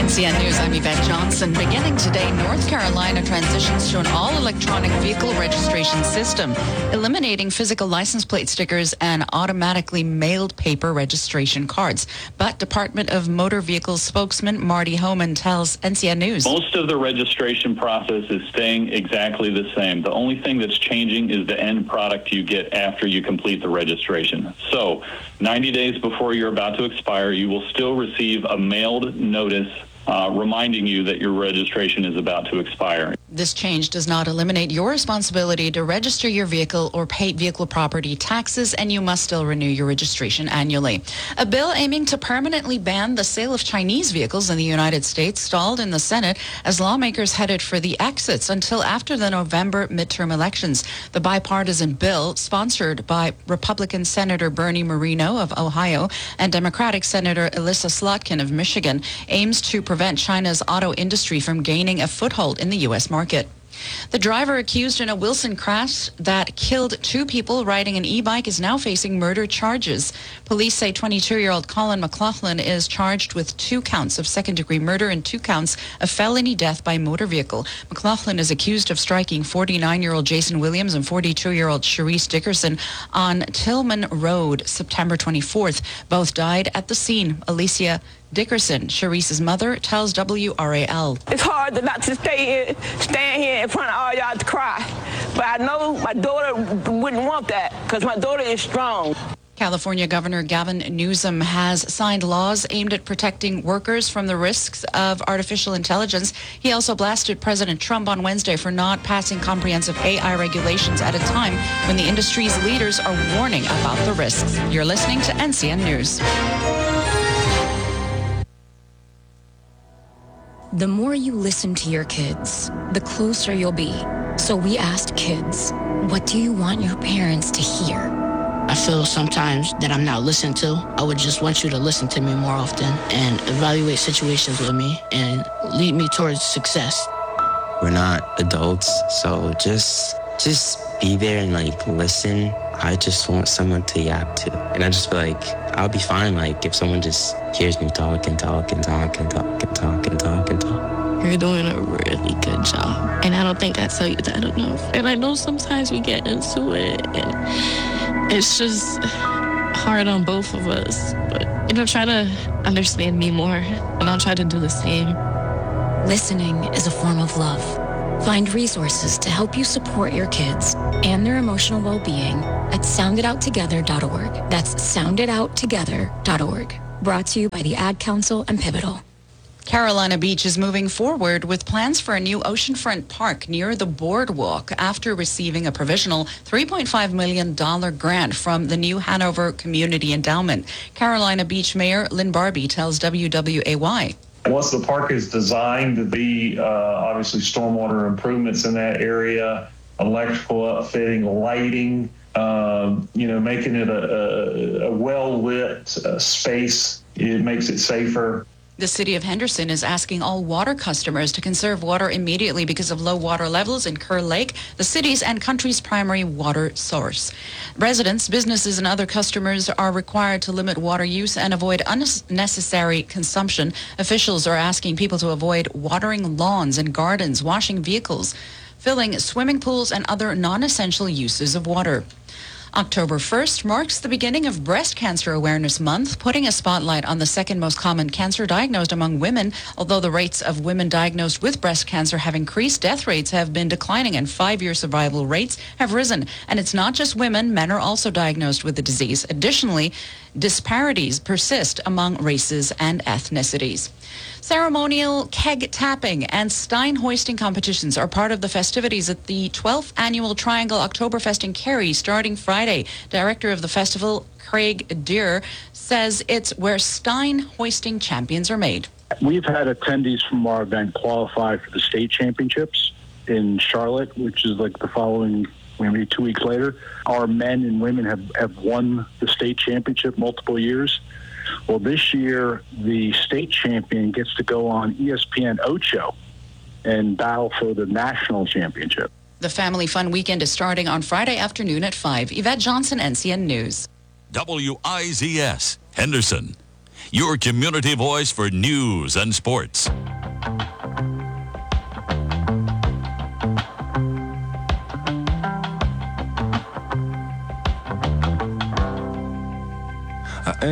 NCN News, I'm Yvette Johnson. Beginning today, North Carolina transitions to an all-electronic vehicle registration system, eliminating physical license plate stickers and automatically mailed paper registration cards. But Department of Motor Vehicles spokesman Marty Homan tells NCN News. Most of the registration process is staying exactly the same. The only thing that's changing is the end product you get after you complete the registration. So, 90 days before you're about to expire, you will still receive a mailed notice reminding you that your registration is about to expire. This change does not eliminate your responsibility to register your vehicle or pay vehicle property taxes, and you must still renew your registration annually. A bill aiming to permanently ban the sale of Chinese vehicles in the United States stalled in the Senate as lawmakers headed for the exits until after the November midterm elections. The bipartisan bill, sponsored by Republican Senator Bernie Moreno of Ohio and Democratic Senator Elissa Slotkin of Michigan, aims to prevent China's auto industry from gaining a foothold in the U.S. market. The driver accused in a Wilson crash that killed two people riding an e-bike is now facing murder charges. Police say 22-year-old Colin McLaughlin is charged with 2 counts of second-degree murder and 2 counts of felony death by motor vehicle. McLaughlin is accused of striking 49-year-old Jason Williams and 42-year-old Sharice Dickerson on Tillman Road, September 24th. Both died at the scene. Alicia Dickerson, Sharice's mother, tells WRAL. It's hard not to stand here in front of all y'all to cry. But I know my daughter wouldn't want that because my daughter is strong. California Governor Gavin Newsom has signed laws aimed at protecting workers from the risks of artificial intelligence. He also blasted President Trump on Wednesday for not passing comprehensive AI regulations at a time when the industry's leaders are warning about the risks. You're listening to NCN News. The more you listen to your kids, the closer you'll be. So we asked kids, what do you want your parents to hear? I feel sometimes that I'm not listened to. I would just want you to listen to me more often and evaluate situations with me and lead me towards success. We're not adults, so just be there and listen. I just want someone to yap to. And I just feel like I'll be fine if someone just hears me talk and talk and talk and talk and talk and talk and talk. You're doing a really good job. And I don't think I tell you that enough. And I know sometimes we get into it and it's just hard on both of us. But, try to understand me more and I'll try to do the same. Listening is a form of love. Find resources to help you support your kids and their emotional well-being at sounditouttogether.org. That's sounditouttogether.org. Brought to you by the Ad Council and Pivotal. Carolina Beach is moving forward with plans for a new oceanfront park near the boardwalk after receiving a provisional $3.5 million grant from the New Hanover Community Endowment. Carolina Beach Mayor Lynn Barbie tells WWAY. Once the park is designed to be obviously stormwater improvements in that area, electrical upfitting, lighting, making it a well-lit space, it makes it safer. The city of Henderson is asking all water customers to conserve water immediately because of low water levels in Kerr Lake, the city's and country's primary water source. Residents, businesses, and other customers are required to limit water use and avoid unnecessary consumption. Officials are asking people to avoid watering lawns and gardens, washing vehicles, filling swimming pools, and other non-essential uses of water. October 1st marks the beginning of Breast Cancer Awareness Month, putting a spotlight on the second most common cancer diagnosed among women. Although the rates of women diagnosed with breast cancer have increased, death rates have been declining and 5-year survival rates have risen. And it's not just women, men are also diagnosed with the disease. Additionally, disparities persist among races and ethnicities. Ceremonial keg tapping and stein hoisting competitions are part of the festivities at the 12th Annual Triangle Oktoberfest in Cary starting Friday. Director of the festival, Craig Deere, says it's where stein hoisting champions are made. We've had attendees from our event qualify for the state championships in Charlotte, which is the following, maybe 2 weeks later. Our men and women have won the state championship multiple years. Well, this year, the state champion gets to go on ESPN Ocho and battle for the national championship. The Family Fun Weekend is starting on Friday afternoon at 5. Yvette Johnson, NCN News. WIZS, Henderson. your community voice for news and sports.